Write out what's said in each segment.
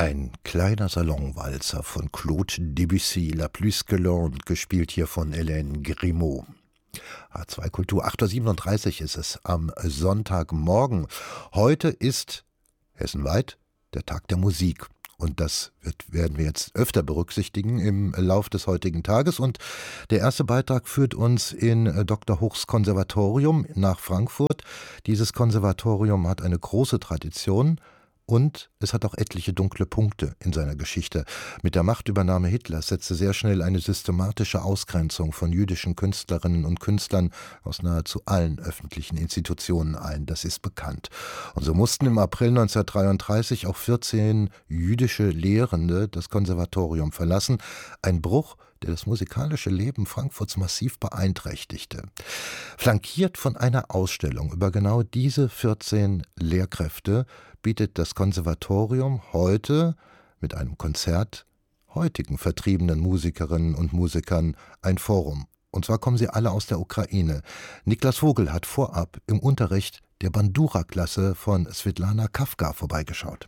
Ein kleiner Salonwalzer von Claude Debussy, La Plus que L'Onde, gespielt hier von Hélène Grimaud. H2 Kultur, 8.37 Uhr ist es am Sonntagmorgen. Heute ist hessenweit der Tag der Musik. Und das werden wir jetzt öfter berücksichtigen im Lauf des heutigen Tages. Und der erste Beitrag führt uns in Dr. Hochs Konservatorium nach Frankfurt. Dieses Konservatorium hat eine große Tradition. Und es hat auch etliche dunkle Punkte in seiner Geschichte. Mit der Machtübernahme Hitlers setzte sehr schnell eine systematische Ausgrenzung von jüdischen Künstlerinnen und Künstlern aus nahezu allen öffentlichen Institutionen ein. Das ist bekannt. Und so mussten im April 1933 auch 14 jüdische Lehrende das Konservatorium verlassen. Ein Bruch, der das musikalische Leben Frankfurts massiv beeinträchtigte. Flankiert von einer Ausstellung über genau diese 14 Lehrkräfte bietet das Konservatorium heute mit einem Konzert heutigen vertriebenen Musikerinnen und Musikern ein Forum. Und zwar kommen sie alle aus der Ukraine. Niklas Vogel hat vorab im Unterricht der Bandura-Klasse von Swetlana Kafka vorbeigeschaut.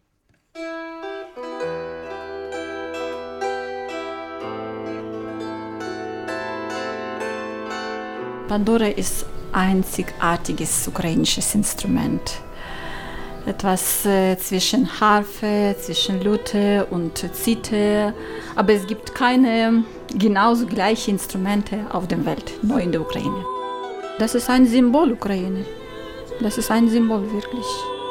Bandura ist ein einzigartiges ukrainisches Instrument. Etwas zwischen Harfe, zwischen Lute und Zither. Aber es gibt keine genauso gleichen Instrumente auf der Welt, nur in der Ukraine. Das ist ein Symbol Ukraine. Das ist ein Symbol wirklich.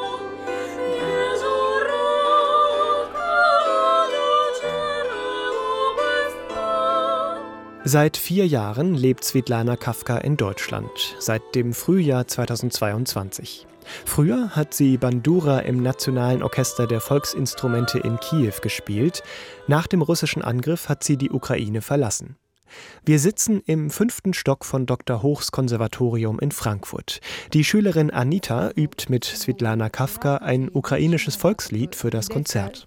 Seit 4 Jahren lebt Swetlana Kafka in Deutschland, seit dem Frühjahr 2022. Früher hat sie Bandura im Nationalen Orchester der Volksinstrumente in Kiew gespielt. Nach dem russischen Angriff hat sie die Ukraine verlassen. Wir sitzen im 5. Stock von Dr. Hochs Konservatorium in Frankfurt. Die Schülerin Anita übt mit Swetlana Kafka ein ukrainisches Volkslied für das Konzert.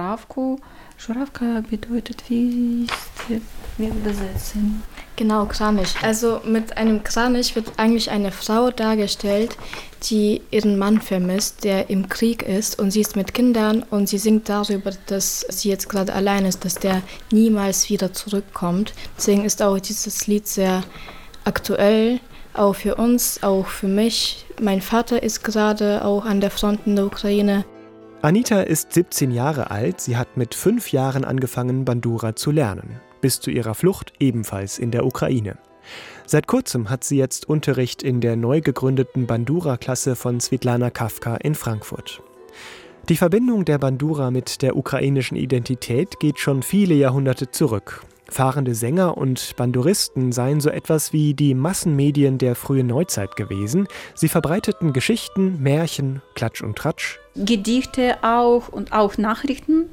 Żurawka bedeutet, wie wir besetzen. Genau, Kranich. Also mit einem Kranich wird eigentlich eine Frau dargestellt, die ihren Mann vermisst, der im Krieg ist, und sie ist mit Kindern und sie singt darüber, dass sie jetzt gerade allein ist, dass der niemals wieder zurückkommt. Deswegen ist auch dieses Lied sehr aktuell, auch für uns, auch für mich. Mein Vater ist gerade auch an der Front in der Ukraine. Anita ist 17 Jahre alt, sie hat mit 5 Jahren angefangen, Bandura zu lernen. Bis zu ihrer Flucht ebenfalls in der Ukraine. Seit kurzem hat sie jetzt Unterricht in der neu gegründeten Bandura-Klasse von Swetlana Kafka in Frankfurt. Die Verbindung der Bandura mit der ukrainischen Identität geht schon viele Jahrhunderte zurück. Fahrende Sänger und Banduristen seien so etwas wie die Massenmedien der frühen Neuzeit gewesen. Sie verbreiteten Geschichten, Märchen, Klatsch und Tratsch. Gedichte auch und auch Nachrichten.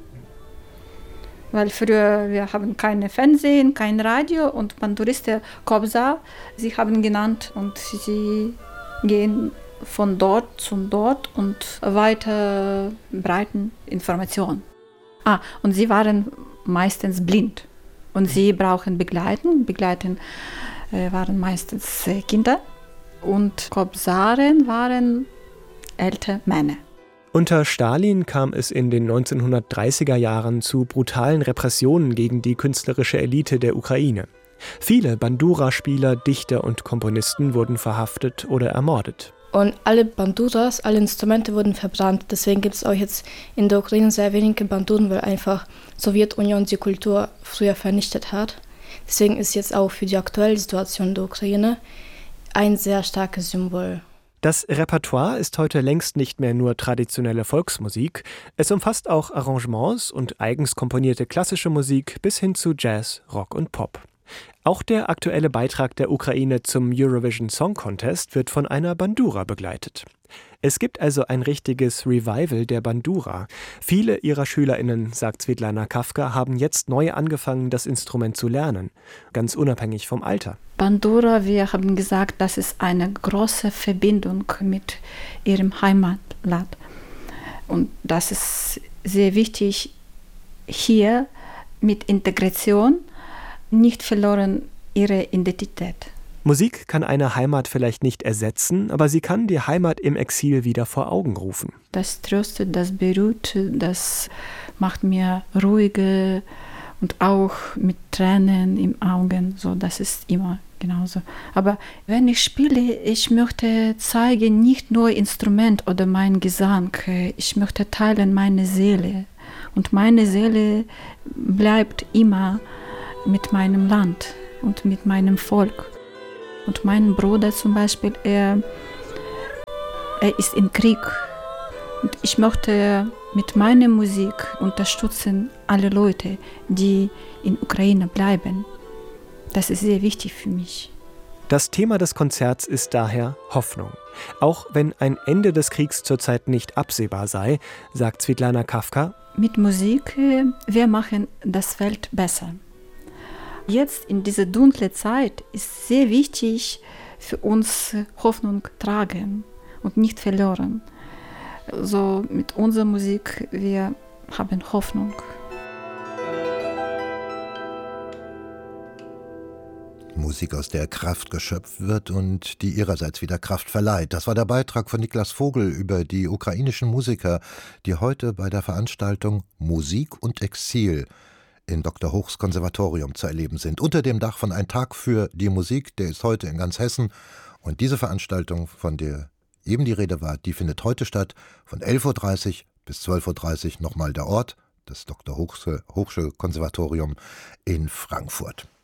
Weil früher, wir haben kein Fernsehen, kein Radio und Banduristen Kobza, sie haben genannt und sie gehen von dort zu dort und weiter breiten Informationen. Und sie waren meistens blind und sie brauchen Begleiten. Begleiten waren meistens Kinder und Kobzaren waren ältere Männer. Unter Stalin kam es in den 1930er Jahren zu brutalen Repressionen gegen die künstlerische Elite der Ukraine. Viele Bandura-Spieler, Dichter und Komponisten wurden verhaftet oder ermordet. Und alle Banduras, alle Instrumente wurden verbrannt. Deswegen gibt es auch jetzt in der Ukraine sehr wenige Banduren, weil einfach Sowjetunion die Kultur früher vernichtet hat. Deswegen ist jetzt auch für die aktuelle Situation der Ukraine ein sehr starkes Symbol. Das Repertoire ist heute längst nicht mehr nur traditionelle Volksmusik. Es umfasst auch Arrangements und eigens komponierte klassische Musik bis hin zu Jazz, Rock und Pop. Auch der aktuelle Beitrag der Ukraine zum Eurovision Song Contest wird von einer Bandura begleitet. Es gibt also ein richtiges Revival der Bandura. Viele ihrer SchülerInnen, sagt Swetlana Kafka, haben jetzt neu angefangen, das Instrument zu lernen, ganz unabhängig vom Alter. Bandura, wir haben gesagt, das ist eine große Verbindung mit ihrem Heimatland. Und das ist sehr wichtig, hier mit Integration nicht verloren ihre Identität. Musik kann eine Heimat vielleicht nicht ersetzen, aber sie kann die Heimat im Exil wieder vor Augen rufen. Das tröstet, das beruhigt, das macht mir ruhiger und auch mit Tränen im Augen. So, das ist immer genauso. Aber wenn ich spiele, ich möchte zeigen, nicht nur Instrument oder mein Gesang, ich möchte teilen meine Seele. Und meine Seele bleibt immer mit meinem Land und mit meinem Volk. Und mein Bruder zum Beispiel, er ist im Krieg. Und ich möchte mit meiner Musik unterstützen alle Leute, die in Ukraine bleiben. Das ist sehr wichtig für mich. Das Thema des Konzerts ist daher Hoffnung. Auch wenn ein Ende des Kriegs zurzeit nicht absehbar sei, sagt Switlana Kafka: Mit Musik, wir machen das Welt besser. Jetzt in dieser dunklen Zeit ist sehr wichtig für uns Hoffnung tragen und nicht verloren. So mit unserer Musik, wir haben Hoffnung. Musik, aus der Kraft geschöpft wird und die ihrerseits wieder Kraft verleiht. Das war der Beitrag von Niklas Vogel über die ukrainischen Musiker, die heute bei der Veranstaltung Musik und Exil in Dr. Hochs Konservatorium zu erleben sind. Unter dem Dach von Ein Tag für die Musik, der ist heute in ganz Hessen. Und diese Veranstaltung, von der eben die Rede war, die findet heute statt, von 11.30 Uhr bis 12.30 Uhr. Nochmal der Ort, das Dr. Hochsche Konservatorium in Frankfurt.